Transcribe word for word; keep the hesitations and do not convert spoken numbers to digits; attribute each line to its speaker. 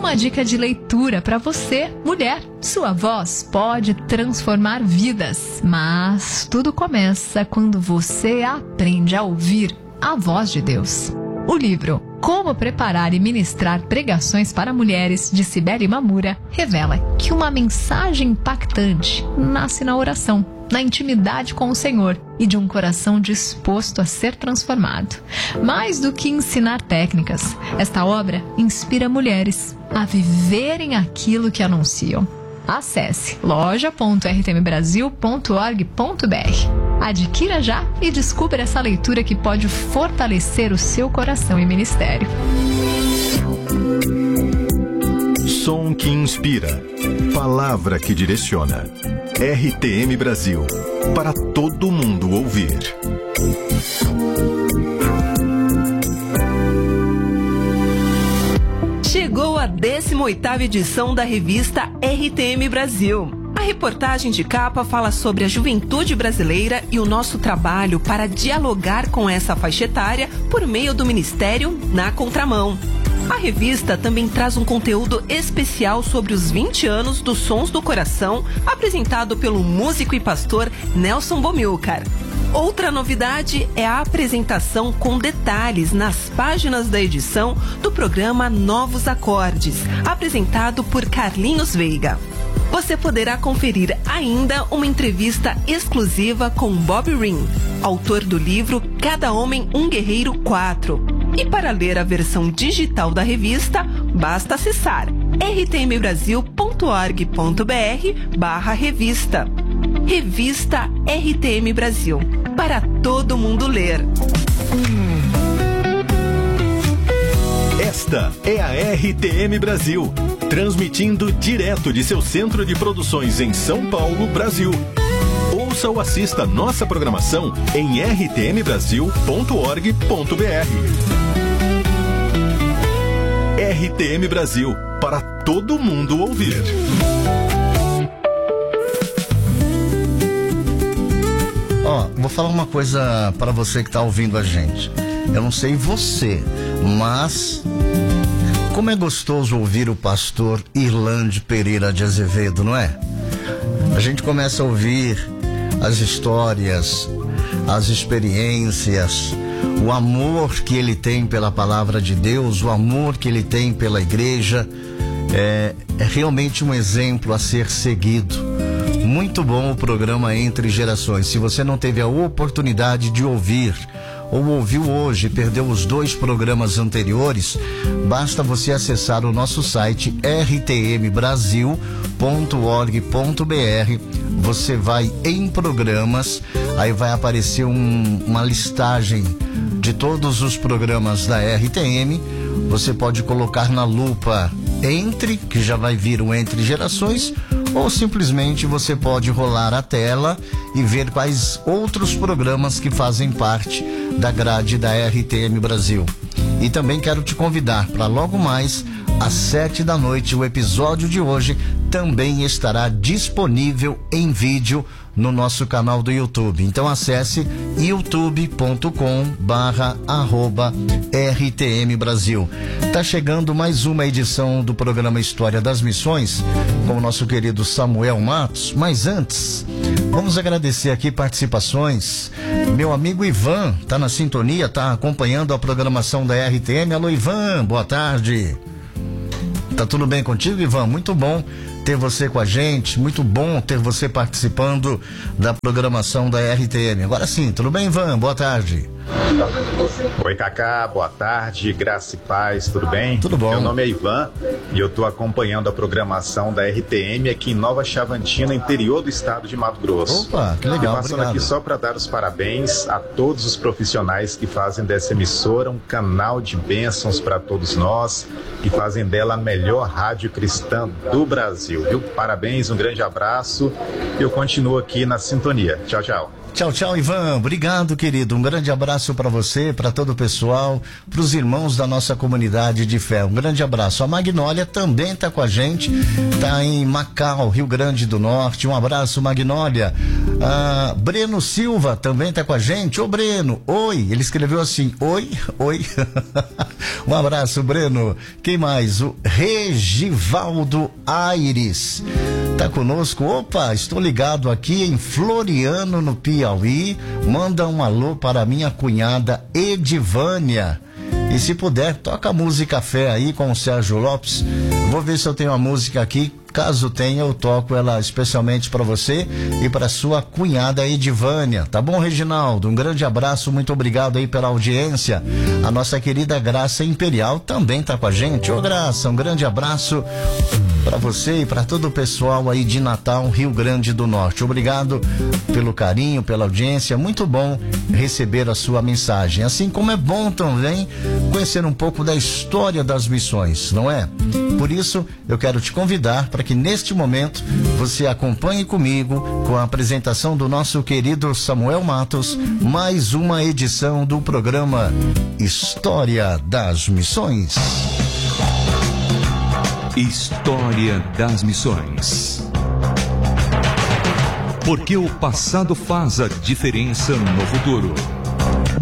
Speaker 1: uma dica de leitura para você, mulher. Sua voz pode transformar vidas, mas tudo começa quando você aprende a ouvir a voz de Deus. O livro Como Preparar e Ministrar Pregações para Mulheres, de Cibele Mamura, revela que uma mensagem impactante nasce na oração, na intimidade com o Senhor e de um coração disposto a ser transformado. Mais do que ensinar técnicas, esta obra inspira mulheres a viverem aquilo que anunciam. Acesse loja ponto r t m brasil ponto org ponto b r. Adquira já e descubra essa leitura que pode fortalecer o seu coração e ministério.
Speaker 2: Som que inspira, palavra que direciona. R T M Brasil, para todo mundo ouvir.
Speaker 3: Chegou a décima oitava edição da revista R T M Brasil. A reportagem de capa fala sobre a juventude brasileira e o nosso trabalho para dialogar com essa faixa etária por meio do Ministério Na Contramão. A revista também traz um conteúdo especial sobre os vinte anos dos Sons do Coração, apresentado pelo músico e pastor Nelson Bomilcar. Outra novidade é a apresentação com detalhes nas páginas da edição do programa Novos Acordes, apresentado por Carlinhos Veiga. Você poderá conferir ainda uma entrevista exclusiva com Bob Ring, autor do livro Cada Homem um Guerreiro quatro. E para ler a versão digital da revista, basta acessar r t m brasil ponto org ponto b r barra revista. Revista R T M Brasil, para todo mundo ler.
Speaker 2: Esta é a R T M Brasil, transmitindo direto de seu centro de produções em São Paulo, Brasil. Ouça ou assista nossa programação em r t m brasil ponto org ponto b r. R T M Brasil, para todo mundo ouvir.
Speaker 4: Ó, oh, vou falar uma coisa para você que tá ouvindo a gente. Eu não sei você, mas como é gostoso ouvir o pastor Irlande Pereira de Azevedo, não é? A gente começa a ouvir as histórias, as experiências, o amor que ele tem pela palavra de Deus, o amor que ele tem pela igreja. É, é realmente um exemplo a ser seguido. Muito bom o programa Entre Gerações. Se você não teve a oportunidade de ouvir, ou ouviu hoje e perdeu os dois programas anteriores, basta você acessar o nosso site r t m brasil ponto org ponto b r. Você vai em programas, aí vai aparecer um, uma listagem de todos os programas da R T M. Você pode colocar na lupa Entre, que já vai vir o Entre Gerações, ou simplesmente você pode rolar a tela e ver quais outros programas que fazem parte da grade da R T M Brasil. E também quero te convidar para logo mais, às sete da noite, o episódio de hoje também estará disponível em vídeo no nosso canal do YouTube. Então acesse youtube ponto com barra arroba R T M Brasil. Tá chegando mais uma edição do programa História das Missões com o nosso querido Samuel Matos, mas antes vamos agradecer aqui participações. Meu amigo Ivan tá na sintonia, tá acompanhando a programação da R T M. Alô Ivan, boa tarde. Tá tudo bem contigo, Ivan? Muito bom ter você com a gente, muito bom ter você participando da programação da R T M. Agora sim, tudo bem, Ivan? Boa tarde.
Speaker 5: Oi, Cacá, boa tarde, graça e paz, tudo bem?
Speaker 4: Tudo bom.
Speaker 5: Meu nome é Ivan e eu estou acompanhando a programação da R T M aqui em Nova Chavantina, interior do estado de Mato Grosso.
Speaker 4: Opa, que legal,
Speaker 5: e passando
Speaker 4: obrigado.
Speaker 5: aqui só para dar os parabéns a todos os profissionais que fazem dessa emissora um canal de bênçãos para todos nós, que fazem dela a melhor rádio cristã do Brasil, viu? Parabéns, um grande abraço e eu continuo aqui na sintonia. Tchau, tchau.
Speaker 4: Tchau, tchau, Ivan. Obrigado, querido. Um grande abraço para você, para todo o pessoal, para os irmãos da nossa comunidade de fé. Um grande abraço. A Magnólia também está com a gente, está em Macau, Rio Grande do Norte. Um abraço, Magnólia. Ah, Breno Silva também tá com a gente. Ô Breno, oi. Ele escreveu assim, oi, oi. Um abraço, Breno. Quem mais? O Regivaldo Aires tá conosco. Opa, estou ligado aqui em Floriano, no Piauí. Manda um alô para minha cunhada Edivânia. E se puder, toca a música Fé aí com o Sérgio Lopes. Vou ver se eu tenho uma música aqui. Caso tenha, eu toco ela especialmente para você e para sua cunhada Edivânia. Tá bom, Reginaldo? Um grande abraço, muito obrigado aí pela audiência. A nossa querida Graça Imperial também tá com a gente. Ô Graça, um grande abraço para você e para todo o pessoal aí de Natal, Rio Grande do Norte. Obrigado pelo carinho, pela audiência. Muito bom receber a sua mensagem. Assim como é bom também conhecer um pouco da história das missões, não é? Por isso, eu quero te convidar para que neste momento você acompanhe comigo com a apresentação do nosso querido Samuel Matos, mais uma edição do programa História das Missões.
Speaker 6: História das Missões. Porque o passado faz a diferença no futuro.